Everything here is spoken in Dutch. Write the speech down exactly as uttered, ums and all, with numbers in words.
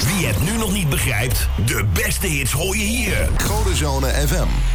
Wie het nu nog niet begrijpt, de beste hits hoor je hier. Godezone F M.